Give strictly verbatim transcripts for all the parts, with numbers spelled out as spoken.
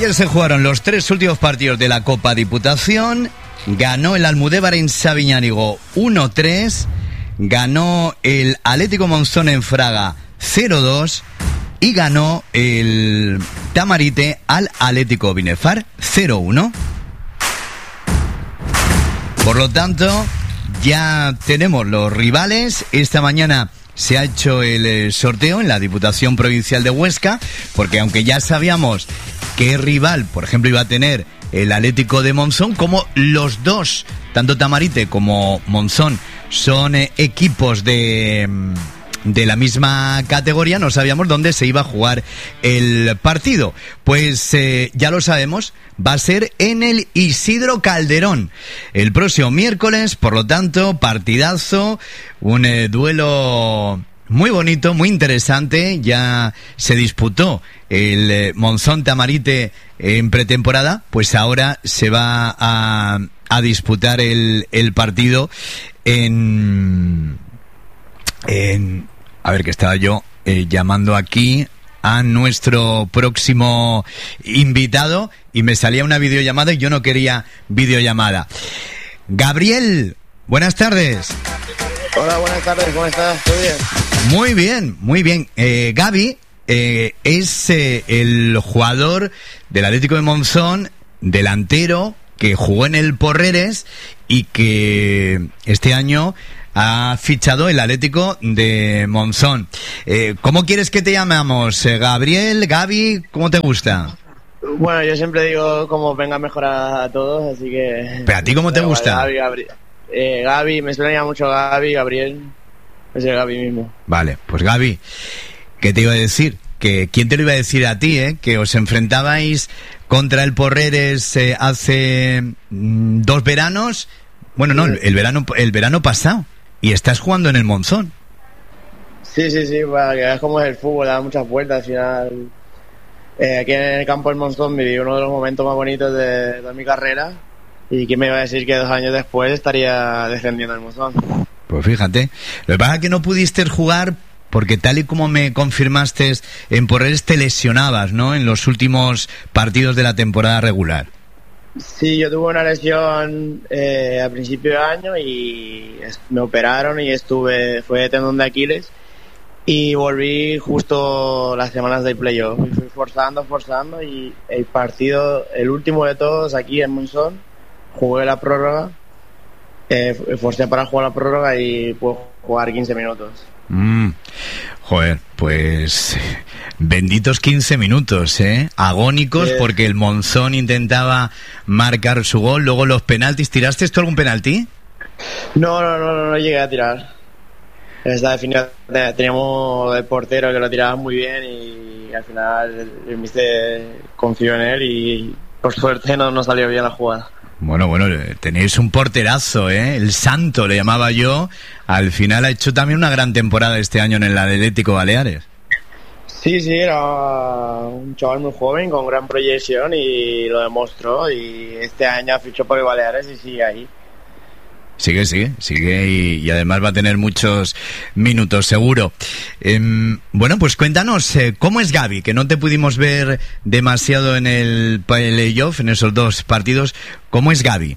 Ayer se jugaron los tres últimos partidos de la Copa Diputación. Ganó el Almudévar en Sabiñánigo uno tres. Ganó el Atlético Monzón en Fraga cero dos. Y ganó el Tamarite al Atlético Binefar cero uno. Por lo tanto, ya tenemos los rivales. Esta mañana se ha hecho el sorteo en la Diputación Provincial de Huesca, porque aunque ya sabíamos qué rival, por ejemplo, iba a tener el Atlético de Monzón, como los dos, tanto Tamarite como Monzón, son eh, equipos de, de la misma categoría, no sabíamos dónde se iba a jugar el partido. Pues eh, ya lo sabemos, va a ser en el Isidro Calderón el próximo miércoles. Por lo tanto, partidazo, un eh, duelo muy bonito, muy interesante. Ya se disputó el eh, Monzón Tamarite en pretemporada, pues ahora se va a, a disputar el, el partido en, en a ver, que estaba yo eh, llamando aquí a nuestro próximo invitado y me salía una videollamada y yo no quería videollamada. Gabriel, buenas tardes. Hola, buenas tardes, ¿cómo estás? ¿Todo bien? Muy bien, muy bien. Eh, Gaby eh, es eh, el jugador del Atlético de Monzón, delantero, que jugó en el Porreres y que este año ha fichado el Atlético de Monzón. Eh, ¿Cómo quieres que te llamamos? Eh, Gabriel, Gaby, ¿cómo te gusta? Bueno, yo siempre digo como venga mejor a, a todos, así que... ¿Pero a ti cómo te gusta? Gaby, Gaby, eh, Gaby, me suena ya mucho Gaby, Gabriel, es el Gaby mismo. Vale, pues Gaby, ¿qué te iba a decir? Que ¿quién te lo iba a decir a ti, eh? Que os enfrentabais contra el Porreres eh, hace mm, dos veranos. Bueno, no, el verano, el verano pasado. Y estás jugando en el Monzón. Sí, sí, sí, para que veas cómo es el fútbol, da muchas vueltas al final. Eh, aquí en el campo del Monzón viví uno de los momentos más bonitos de, de mi carrera. ¿Y quién me iba a decir que dos años después estaría defendiendo el Monzón? Pues fíjate, lo que pasa es que no pudiste jugar porque tal y como me confirmaste en Porreres te lesionabas, ¿no? En los últimos partidos de la temporada regular. Sí, yo tuve una lesión eh, a principio de año y me operaron y estuve, fue tendón de Aquiles y volví justo las semanas del playoff. Y fui forzando, forzando y el partido, el último de todos aquí en Monzón, jugué la prórroga, eh, forcé para jugar la prórroga y pude jugar quince minutos. Mm, joder, pues benditos quince minutos, ¿eh? Agónicos, eh, porque el Monzón intentaba marcar su gol, luego los penaltis. ¿Tiraste tú algún penalti? No, no, no, no, no llegué a tirar. Esta definición teníamos el portero que lo tiraba muy bien y al final el míster confió en él y por suerte no, no salió bien la jugada. Bueno, bueno, tenéis un porterazo, ¿eh? El Santo le llamaba yo. Al final ha hecho también una gran temporada este año en el Atlético Baleares. Sí, sí, era un chaval muy joven con gran proyección y lo demostró. Y este año fichó por el Baleares y sigue ahí. Sigue, sigue, sigue y, y además va a tener muchos minutos, seguro. Eh, bueno, pues cuéntanos, eh, ¿cómo es Gaby? Que no te pudimos ver demasiado en el playoff, en esos dos partidos. ¿Cómo es Gaby?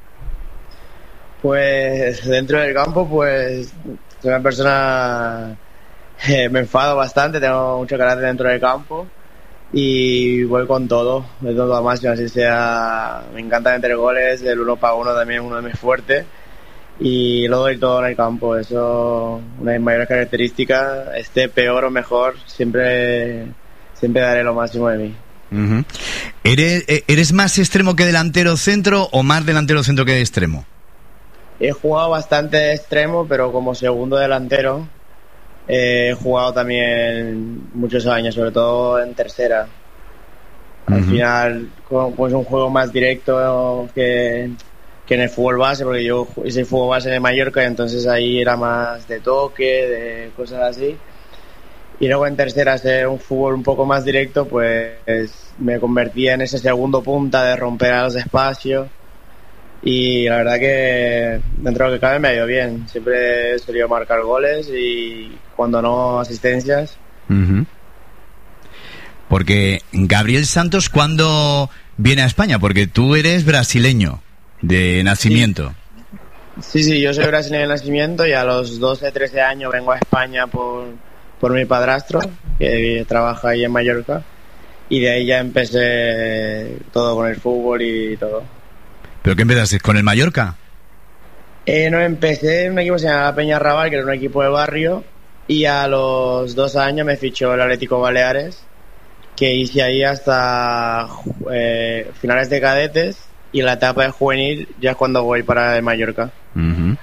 Pues dentro del campo, pues soy una persona... Eh, me enfado bastante, tengo mucho carácter dentro del campo y voy con todo, de todo a máximo, así sea... Me encanta meter goles, el uno para uno también es uno de mis fuertes. Y lo doy todo en el campo, eso una de mis mayores características, esté peor o mejor, siempre siempre daré lo máximo de mí. Uh-huh. ¿Eres, ¿Eres más extremo que delantero centro o más delantero centro que extremo? He jugado bastante de extremo, pero como segundo delantero eh, he jugado también muchos años, sobre todo en tercera. Al uh-huh. final, pues un juego más directo que... que en el fútbol base, porque yo hice fútbol base en el Mallorca y entonces ahí era más de toque, de cosas así. Y luego en tercera, ser un fútbol un poco más directo, pues me convertía en ese segundo punta de romper a los espacios. Y la verdad que dentro de lo que cabe me ha ido bien. Siempre he solido marcar goles y cuando no asistencias. Uh-huh. Porque Gabriel Santos, ¿cuándo viene a España? Porque tú eres brasileño de nacimiento. Sí, sí, yo soy brasileño de nacimiento y a los doce, trece años vengo a España por, por mi padrastro, que trabaja ahí en Mallorca, y de ahí ya empecé todo con el fútbol y todo. ¿Pero qué empezaste? ¿Con el Mallorca? Eh, no, empecé en un equipo que se llama Peñarrabal, que era un equipo de barrio, y a los dos años me fichó el Atlético Baleares, que hice ahí hasta eh, finales de cadetes, y la etapa de juvenil ya es cuando voy para el Mallorca. Uh-huh.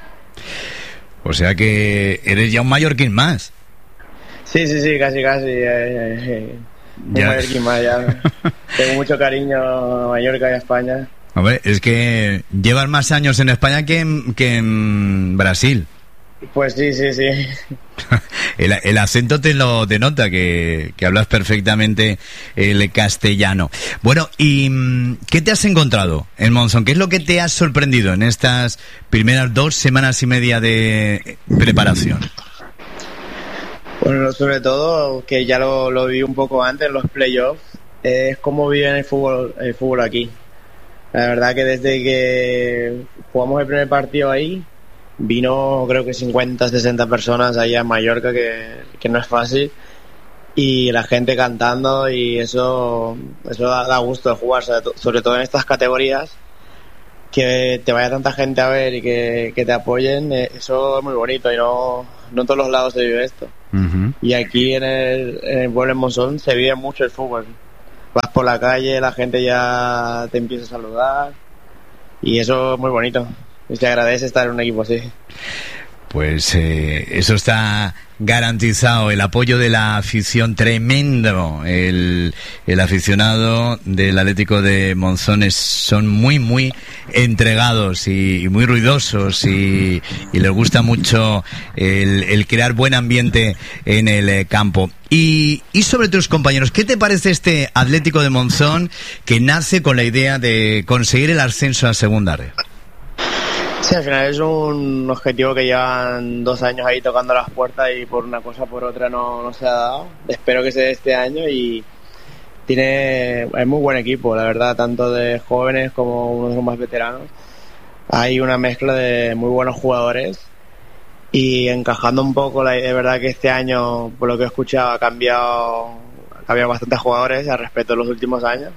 O sea que eres ya un mallorquín más. Sí, sí, sí, casi, casi. Eh, eh, un ya. mallorquín más ya. Tengo mucho cariño a Mallorca y a España. Hombre, es que llevas más años en España que en, que en Brasil. Pues sí, sí, sí. el, el acento te lo denota, que, que hablas perfectamente el castellano. Bueno, ¿y qué te has encontrado en Monzón? ¿Qué es lo que te ha sorprendido en estas primeras dos semanas y media de preparación? Bueno, sobre todo, que ya lo, lo vi un poco antes en los playoffs, es cómo viven el fútbol, el fútbol aquí. La verdad que desde que jugamos el primer partido ahí, vino creo que cincuenta, sesenta personas allá en Mallorca, que, que no es fácil, y la gente cantando, y eso eso da, da gusto de jugar, sobre todo en estas categorías, que te vaya tanta gente a ver y que, que te apoyen, eso es muy bonito, y no, no en todos los lados se vive esto. Uh-huh. Y aquí en el, en el pueblo de Monzón se vive mucho el fútbol. Vas por la calle, la gente ya te empieza a saludar, y eso es muy bonito. Y se agradece estar en un equipo así. Pues eh, eso está garantizado, el apoyo de la afición tremendo. El, el aficionado del Atlético de Monzón es, son muy, muy entregados y, y muy ruidosos, y, y les gusta mucho el, el crear buen ambiente en el eh, campo. Y, y sobre tus compañeros, ¿qué te parece este Atlético de Monzón que nace con la idea de conseguir el ascenso a Segunda Red? Sí, al final es un objetivo que llevan dos años ahí tocando las puertas, y por una cosa o por otra no, no se ha dado. Espero que sea este año, y tiene es muy buen equipo, la verdad, tanto de jóvenes como unos de los más veteranos. Hay una mezcla de muy buenos jugadores, y encajando un poco, la, es verdad que este año, por lo que he escuchado, ha cambiado, ha cambiado bastantes jugadores al respecto de los últimos años.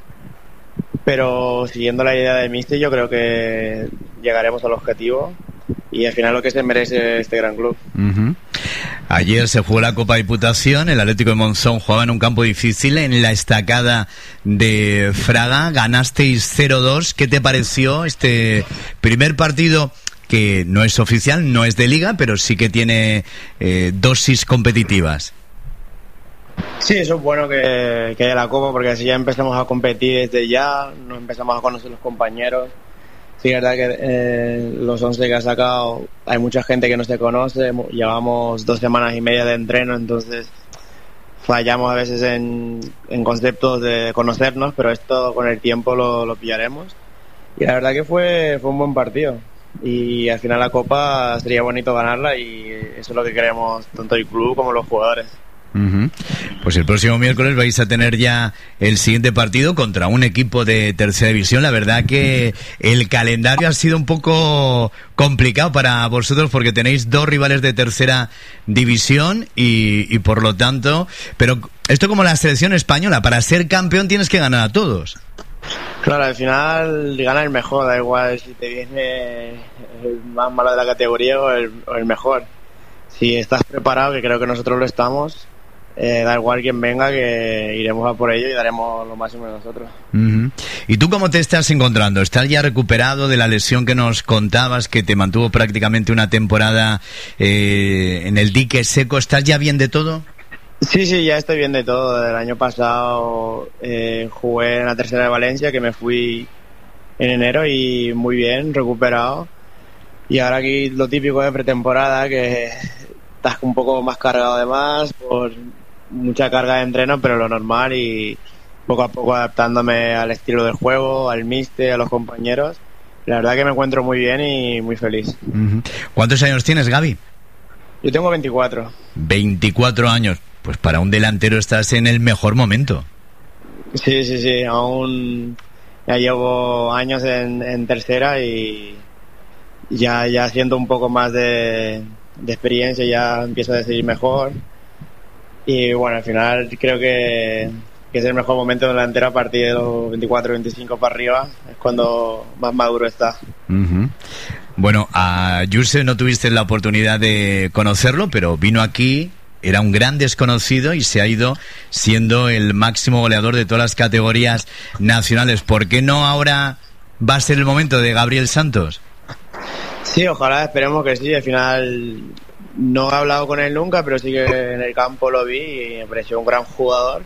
Pero siguiendo la idea de Mister, yo creo que llegaremos al objetivo, y al final lo que se merece este gran club. Uh-huh. Ayer se jugó la Copa Diputación, el Atlético de Monzón jugaba en un campo difícil, en la Estacada de Fraga, ganasteis cero dos. ¿Qué te pareció este primer partido, que no es oficial, no es de liga, pero sí que tiene eh, dosis competitivas? Sí, eso es bueno que, que haya la Copa, porque así ya empezamos a competir desde ya, nos empezamos a conocer los compañeros. Sí, es verdad que eh, los once que ha sacado hay mucha gente que no se conoce, llevamos dos semanas y media de entreno, entonces fallamos a veces en, en conceptos de conocernos, pero esto con el tiempo lo, lo pillaremos. Y la verdad que fue, fue un buen partido, y al final la Copa sería bonito ganarla, y eso es lo que queremos tanto el club como los jugadores. Uh-huh. Pues el próximo miércoles vais a tener ya el siguiente partido contra un equipo de tercera división. La verdad que el calendario ha sido un poco complicado para vosotros, porque tenéis dos rivales de tercera división, y, y por lo tanto, pero esto como la selección española, para ser campeón tienes que ganar a todos. Claro, al final gana el mejor, da igual si te viene el más malo de la categoría o el, o el mejor. Si estás preparado, que creo que nosotros lo estamos, Eh, da igual quien venga, que iremos a por ello y daremos lo máximo de nosotros. Uh-huh. ¿Y tú cómo te estás encontrando? ¿Estás ya recuperado de la lesión que nos contabas, que te mantuvo prácticamente una temporada eh, en el dique seco? ¿Estás ya bien de todo? Sí, sí, ya estoy bien de todo. El año pasado eh, jugué en la tercera de Valencia, que me fui en enero, y muy bien, recuperado. Y ahora aquí lo típico de pretemporada, que estás un poco más cargado de más, por mucha carga de entreno, pero lo normal, y poco a poco adaptándome al estilo del juego, al míster, a los compañeros. La verdad que me encuentro muy bien y muy feliz. Uh-huh. ¿Cuántos años tienes, Gaby? Yo tengo veinticuatro. veinticuatro años. Pues para un delantero estás en el mejor momento. Sí, sí, sí, aún ya llevo años en, en tercera y ya, ya siento un poco más de, de experiencia, ya empiezo a decidir mejor y bueno, al final creo que, que es el mejor momento de la delantera a partir de los veinticuatro veinticinco para arriba, es cuando más maduro está. Uh-huh. Bueno, a Jurse no tuviste la oportunidad de conocerlo, pero vino aquí. Era un gran desconocido y se ha ido siendo el máximo goleador de todas las categorías nacionales. ¿Por qué no ahora va a ser el momento de Gabriel Santos? Sí, ojalá, esperemos que sí. Al final no he hablado con él nunca, pero sí que en el campo lo vi y me pareció un gran jugador.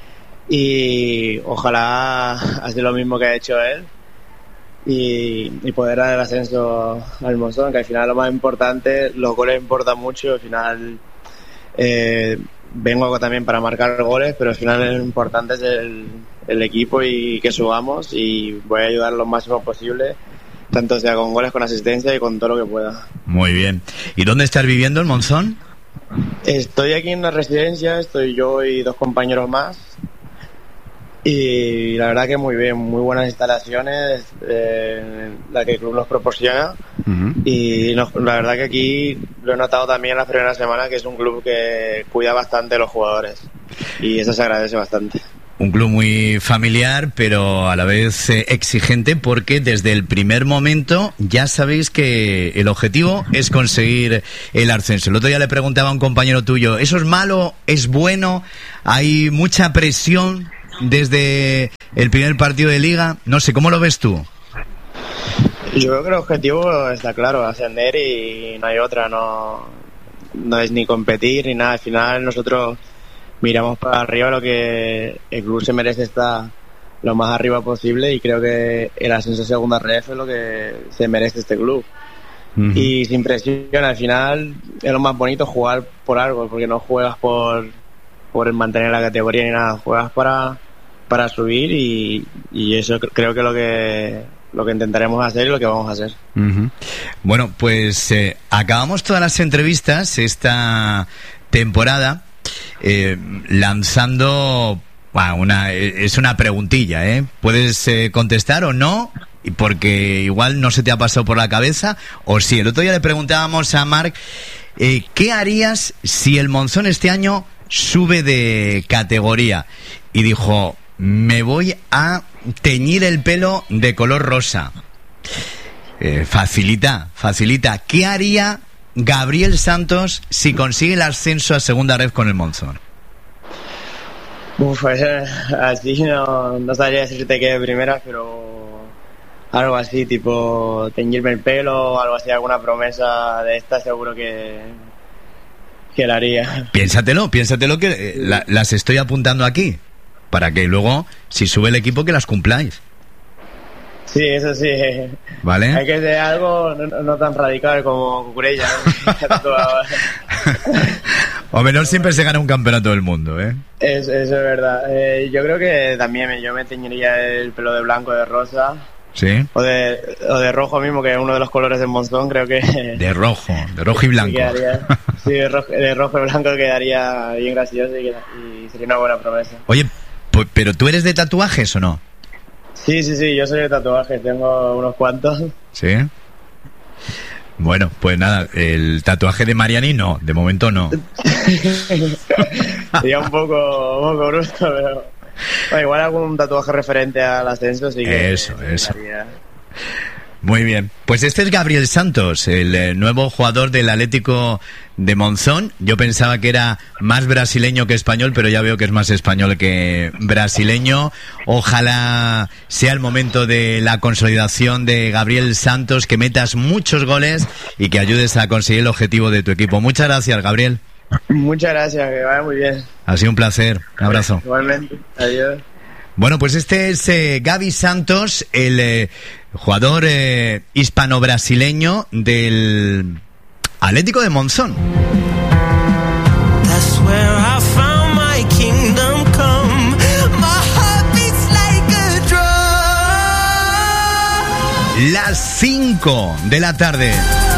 Y ojalá hacer lo mismo que ha hecho él y, y poder dar el ascenso al Monzón, que al final lo más importante, los goles importan mucho, al final... Eh, vengo también para marcar goles, pero al final lo importante es el, el equipo y que subamos y voy a ayudar lo máximo posible, tanto sea con goles, con asistencia y con todo lo que pueda. Muy bien. ¿Y dónde estás viviendo, en Monzón? Estoy aquí en una residencia, estoy yo y dos compañeros más y la verdad que muy bien, muy buenas instalaciones, eh, la que el club nos proporciona. Uh-huh. Y no, la verdad que aquí lo he notado también en las primeras semanas, que es un club que cuida bastante de los jugadores y eso se agradece bastante. Un club muy familiar, pero a la vez eh, exigente, porque desde el primer momento ya sabéis que el objetivo es conseguir el ascenso. El otro día le preguntaba a un compañero tuyo, ¿eso es malo? ¿Es bueno? ¿Hay mucha presión desde el primer partido de liga? No sé, ¿cómo lo ves tú? Yo creo que el objetivo está claro, ascender y no hay otra, no, no es ni competir ni nada. Al final nosotros miramos para arriba, lo que el club se merece estar lo más arriba posible y creo que el ascenso a segunda red es lo que se merece este club. Uh-huh. Y sin presión, al final es lo más bonito jugar por algo, porque no juegas por, por mantener la categoría ni nada, juegas para, para subir y, y eso creo que es lo que... lo que intentaremos hacer y lo que vamos a hacer. Uh-huh. Bueno, pues eh, acabamos todas las entrevistas esta temporada eh, lanzando bueno, una es una preguntilla, ¿eh? Puedes eh, contestar o no, porque igual no se te ha pasado por la cabeza, o sí. El otro día le preguntábamos a Marc eh, ¿qué harías si el Monzón este año sube de categoría? Y dijo, me voy a teñir el pelo de color rosa. Eh, facilita, facilita. ¿Qué haría Gabriel Santos si consigue el ascenso a segunda red con el Monzón? Uf, pues, así no, no sabría decirte que de primera, pero algo así, tipo teñirme el pelo, algo así, alguna promesa de esta seguro que, que la haría. Piénsatelo, piénsatelo que eh, la, las estoy apuntando aquí, para que luego, si sube el equipo, que las cumpláis. Sí, eso sí. ¿Vale? Hay que ser algo no, no tan radical como Cucurella, ¿no? O menos siempre se gana un campeonato del mundo, ¿eh? Es, eso es verdad. Eh, yo creo que también me, yo me teñiría el pelo de blanco, de rosa. ¿Sí? O de, o de rojo mismo, que es uno de los colores del Monzón, creo que... De rojo, de rojo y blanco. Quedaría, sí, de rojo, de rojo y blanco quedaría bien gracioso y, y sería una buena promesa. Oye, ¿pero tú eres de tatuajes o no? Sí, sí, sí, yo soy de tatuajes, tengo unos cuantos. ¿Sí? Bueno, pues nada, el tatuaje de Mariani no, de momento no. Sería un poco, un poco brusco, pero... Bueno, igual algún tatuaje referente al ascenso, sí que... Eso, eso. Muy bien. Pues este es Gabriel Santos, el eh, nuevo jugador del Atlético de Monzón. Yo pensaba que era más brasileño que español, pero ya veo que es más español que brasileño. Ojalá sea el momento de la consolidación de Gabriel Santos, que metas muchos goles y que ayudes a conseguir el objetivo de tu equipo. Muchas gracias, Gabriel. Muchas gracias, que vaya muy bien. Ha sido un placer. Un abrazo. Igualmente. Adiós. Bueno, pues este es eh, Gaby Santos, el eh, jugador eh, hispano-brasileño del Atlético de Monzón. Las cinco de la tarde.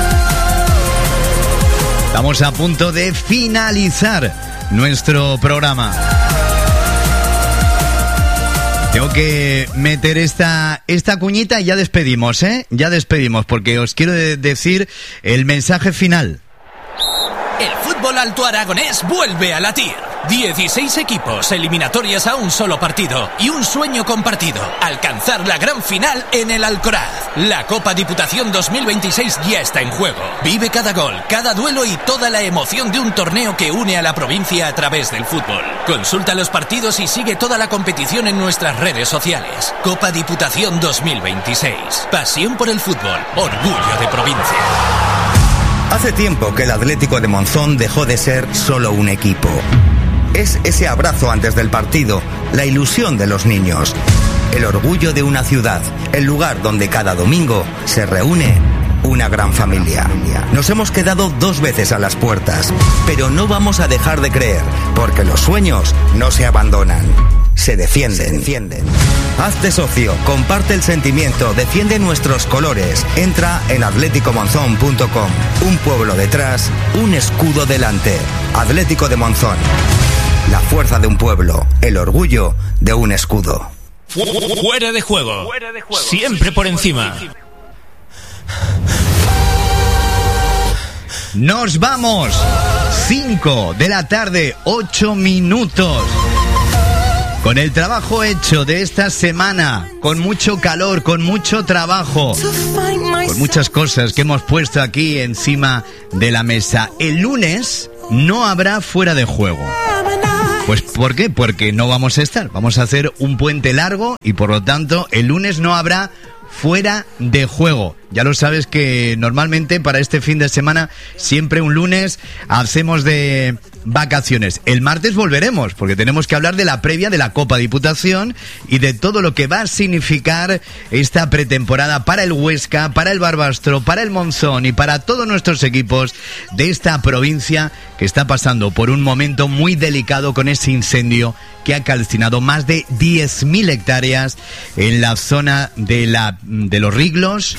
Estamos a punto de finalizar nuestro programa. Tengo que meter esta, esta cuñita y ya despedimos, ¿eh? Ya despedimos, porque os quiero de- decir el mensaje final. El fútbol alto aragonés vuelve a latir. dieciséis equipos, eliminatorias a un solo partido y un sueño compartido: alcanzar la gran final en el Alcoraz. La Copa Diputación dos mil veintiséis ya está en juego. Vive cada gol, cada duelo y toda la emoción de un torneo que une a la provincia a través del fútbol. Consulta los partidos y sigue toda la competición en nuestras redes sociales. Copa Diputación dos mil veintiséis. Pasión por el fútbol, orgullo de provincia. Hace tiempo que el Atlético de Monzón dejó de ser solo un equipo. Es ese abrazo antes del partido, la ilusión de los niños, el orgullo de una ciudad, el lugar donde cada domingo se reúne una gran familia. Nos hemos quedado dos veces a las puertas, pero no vamos a dejar de creer, porque los sueños no se abandonan, se defienden. Se defienden. Hazte socio, comparte el sentimiento, defiende nuestros colores. Entra en atlético monzón punto com. Un pueblo detrás, un escudo delante. Atlético de Monzón. La fuerza de un pueblo, el orgullo de un escudo. Fuera de juego. Siempre por encima. Nos vamos. cinco de la tarde, ocho minutos. Con el trabajo hecho de esta semana, con mucho calor, con mucho trabajo, con muchas cosas que hemos puesto aquí encima de la mesa. El lunes no habrá fuera de juego. Pues ¿por qué? Porque no vamos a estar. Vamos a hacer un puente largo y por lo tanto el lunes no habrá fuera de juego. Ya lo sabes que normalmente para este fin de semana siempre un lunes hacemos de vacaciones. El martes volveremos porque tenemos que hablar de la previa de la Copa Diputación y de todo lo que va a significar esta pretemporada para el Huesca, para el Barbastro, para el Monzón y para todos nuestros equipos de esta provincia que está pasando por un momento muy delicado con ese incendio que ha calcinado más de diez mil hectáreas en la zona de, la, de los Riglos,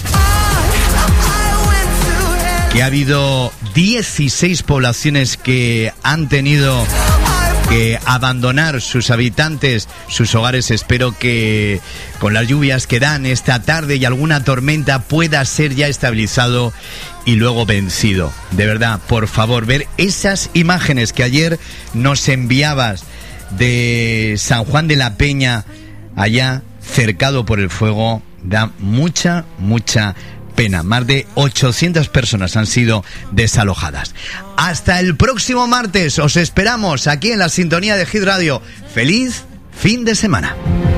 que ha habido dieciséis poblaciones que han tenido que abandonar sus habitantes, sus hogares. Espero que con las lluvias que dan esta tarde y alguna tormenta pueda ser ya estabilizado y luego vencido. De verdad, por favor, ver esas imágenes que ayer nos enviabas de San Juan de la Peña, allá cercado por el fuego, da mucha, mucha pena. Más de ochocientas personas han sido desalojadas. Hasta el próximo martes, os esperamos aquí en la sintonía de Hit Radio. ¡Feliz fin de semana!